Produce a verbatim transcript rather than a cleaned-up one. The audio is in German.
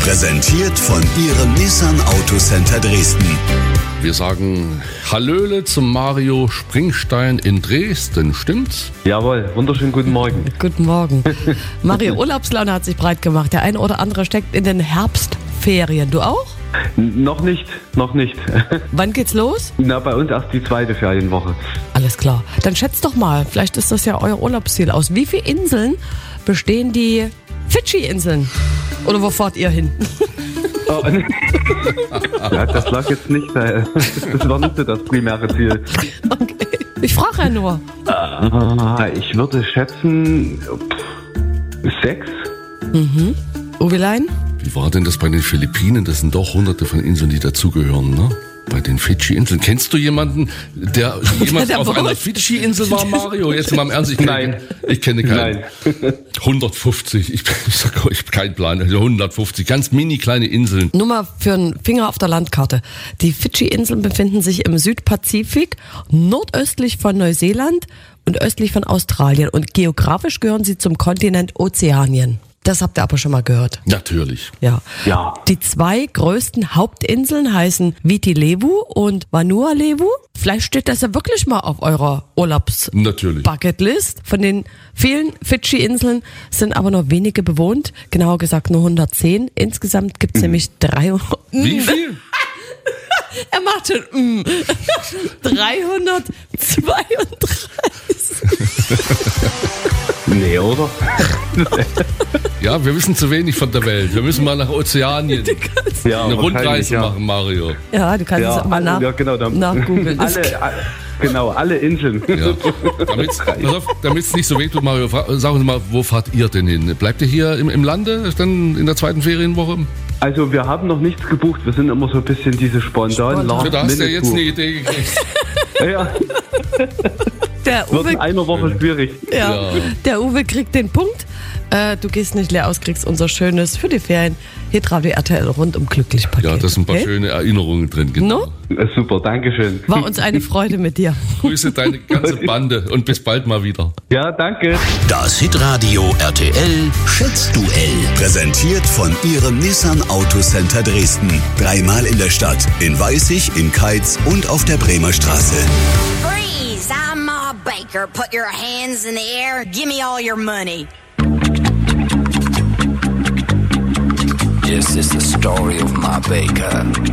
Präsentiert von Ihrem Nissan Autocenter Dresden. Wir sagen Hallöle zum Mario Springstein in Dresden, stimmt's? Jawohl, wunderschönen guten Morgen. Guten Morgen. Mario, Urlaubslaune hat sich breit gemacht. Der eine oder andere steckt in den Herbstferien. Du auch? N- noch nicht, noch nicht. Wann geht's los? Na, bei uns erst die zweite Ferienwoche. Alles klar. Dann schätzt doch mal, vielleicht ist das ja euer Urlaubsziel aus. Wie viele Inseln bestehen die Fidschi-Inseln? Oder wo fahrt ihr hin? Oh, ja, das lag jetzt nicht, äh, das war nicht so das primäre Ziel. Okay. Ich frage ja nur. Ah, ich würde schätzen pff, sechs. Mhm. Uwelein? Wie war denn das bei den Philippinen? Das sind doch hunderte von Inseln, die dazugehören, ne? Bei den Fidschi-Inseln. Kennst du jemanden, der jemals Der auf Boot. einer Fidschi-Insel war, Mario? Jetzt mal im Ernst, ich kenne, Nein. ich kenne keinen. Nein. hundertfünfzig, ich, ich sag euch, ich habe keinen Plan. Also hundertfünfzig, ganz mini kleine Inseln. Nur mal für einen Finger auf der Landkarte. Die Fidschi-Inseln befinden sich im Südpazifik, nordöstlich von Neuseeland und östlich von Australien. Und geografisch gehören sie zum Kontinent Ozeanien. Das habt ihr aber schon mal gehört. Natürlich. Ja. Ja. Die zwei größten Hauptinseln heißen Viti Levu und Vanuatu. Vielleicht steht das ja wirklich mal auf eurer Natürlich. Urlaubs-Bucketlist. Von den vielen Fidschi-Inseln sind aber nur wenige bewohnt. Genauer gesagt nur hundertzehn. Insgesamt gibt es nämlich dreihundert. Wie viel? Er macht schon mm. dreihundertzweiunddreißig. Nee, oder? Ja, wir wissen zu wenig von der Welt. Wir müssen mal nach Ozeanien Ja, eine wahrscheinlich, Rundreise ja. machen, Mario. Ja, du kannst Ja, es mal nach, ja, genau, da- nachgoogeln. Alle, alle, genau, alle Inseln. Ja. Damit es nicht so wehtut, Mario, fra- sagen Sie mal, wo fahrt ihr denn hin? Bleibt ihr hier im, im Lande dann in der zweiten Ferienwoche? Also wir haben noch nichts gebucht, wir sind immer so ein bisschen diese spontanen Spontan. Ja, da hast du ja jetzt eine Last-Minute-Tour. Idee gekriegt. Ja, Der wird in Uwe, einer Woche schwierig. ja, Ja. der Uwe kriegt den Punkt. Äh, du gehst nicht leer aus, kriegst unser schönes für die Ferien Hitradio R T L rundum glücklich Paket. Ja, da sind ein paar okay? schöne Erinnerungen drin. Genau. No? Äh, Super, Dankeschön. War uns eine Freude mit dir. Grüße deine ganze Bande und bis bald mal wieder. Ja, danke. Das Hitradio R T L Schätzduell. Präsentiert von Ihrem Nissan Autocenter Dresden. Dreimal in der Stadt. In Weißig, in Keitz und auf der Bremer Straße. Freeze! I'm Ma Baker. Put your hands in the air. Give me all your money. This is the story of Ma Baker.